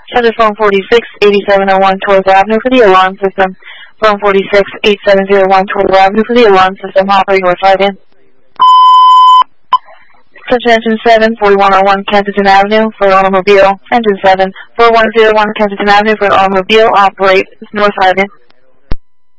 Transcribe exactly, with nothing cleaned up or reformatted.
Center phone forty-six, eighty-seven oh one Torres Avenue for the alarm system. Phone forty-six, eighty-seven oh one Torres Avenue for the alarm system. Operator, you are five in. Center engine seven, forty-one oh one Kensington Avenue for an automobile. Engine seven, four one oh one Kensington Avenue for an automobile. Operate north five in.